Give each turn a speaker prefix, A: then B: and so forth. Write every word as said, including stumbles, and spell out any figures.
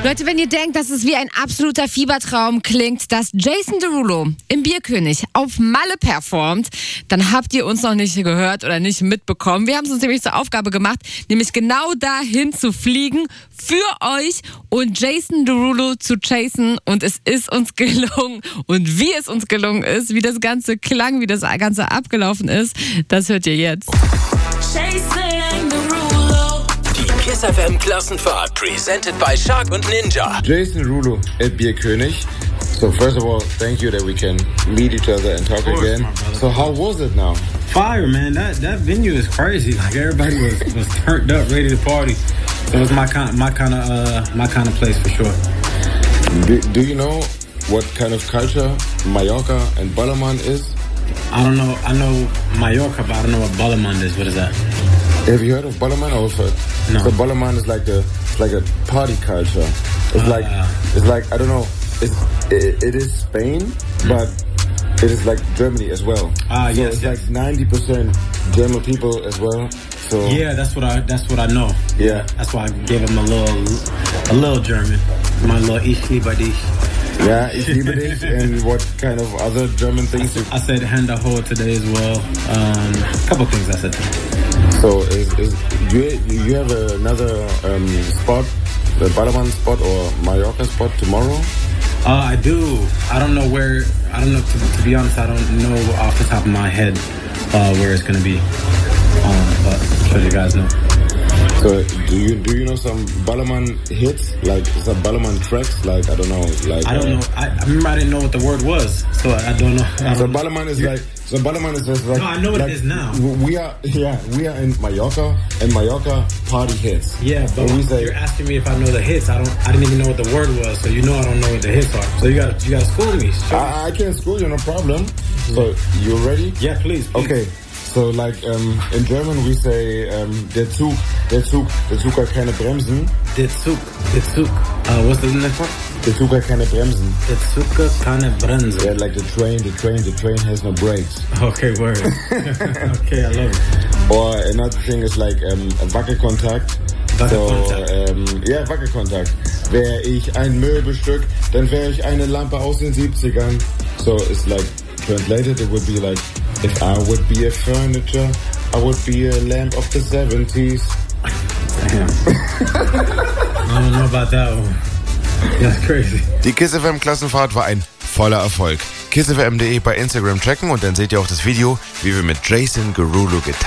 A: Leute, wenn ihr denkt, dass es wie ein absoluter Fiebertraum klingt, dass Jason Derulo im Bierkönig auf Malle performt, dann habt ihr uns noch nicht gehört oder nicht mitbekommen. Wir haben es uns nämlich zur Aufgabe gemacht, nämlich genau dahin zu fliegen für euch und Jason Derulo zu chasen. Und es ist uns gelungen. Und wie es uns gelungen ist, wie das Ganze klang, wie das Ganze abgelaufen ist, das hört ihr jetzt.
B: Jason Derulo.
C: Die Kiss F M Klassenfahrt, presented by Shark und Ninja.
D: Jason Derulo at Bierkönig. So first of all, thank you that we can meet each other and talk
E: course,
D: again. So how was it now?
E: Fire, man. That that venue is crazy. Like everybody was, was turned up, ready to party. So it was my kind, my kind of, uh, my kind of place for sure.
D: Do, do you know what kind of culture Mallorca and Ballermann is?
E: I don't know. I know Mallorca, but I don't know what Ballermann is. What is that?
D: Have you heard of Ballermann or heard?
E: No.
D: So Ballermann is like a like a party culture. It's
E: Uh,
D: like it's like I don't know. It's it, it is Spain, but it is like Germany as well.
E: Ah,
D: so
E: yes,
D: it's
E: yes.
D: like ninety percent German people as well. So
E: Yeah, that's what I. That's what I know.
D: Yeah.
E: That's why I gave him a little, a little German. My little Ich liebe dich.
D: Yeah, ich liebe dich. And what kind of other German things? You,
E: I said Hände hoch today as well. Um, a couple things I said.
D: so is is you you have another um, spot, the Ballermann spot or Mallorca spot tomorrow?
E: Uh, I do. I don't know where. I don't know. To, to be honest, I don't know off the top of my head uh, where it's gonna be. Um, but I'm sure you guys know.
D: So do you do you know some Ballermann hits, like some Ballermann tracks, like I don't know, like
E: I don't
D: uh,
E: know. I, I remember I didn't know what the word was, so I, I don't know. I
D: So
E: don't,
D: Ballermann is like so Ballermann is just like
E: No, I know what it
D: like,
E: is now.
D: We are yeah we are in Mallorca and Mallorca party hits.
E: yeah, but
D: And we say
E: you're asking me if I know the hits. I don't. I didn't even know what the word was, so you know I don't know what the hits are. So you got to you got to school me. Sure.
D: I, I can school you, no problem. So you ready?
E: yeah, please, please.
D: Okay. So like um, in German we say um, der Zug, der Zug, der Zug hat keine Bremsen.
E: Der Zug, der Zug. Uh, what's the next one?
D: Der Zug hat keine Bremsen.
E: Der Zug hat keine Bremse.
D: Yeah, like the train, the train, the train has no brakes.
E: Okay, word. Okay, I love it.
D: Or another thing is like um, Wackelkontakt.
E: Wackelkontakt.
D: So, ähm, ja, Wackelkontakt. Wäre ich ein Möbelstück, dann wäre ich eine Lampe aus den siebzigern. So it's like translated, it would be like, if I would be a furniture, I would be a lamp of the seventies.
E: Damn. I don't know about that one. That's crazy.
F: Die Kiss F M Klassenfahrt war ein voller Erfolg. kiss f m punkt de bei Instagram checken und dann seht ihr auch das Video, wie wir mit Jason Derulo getanzt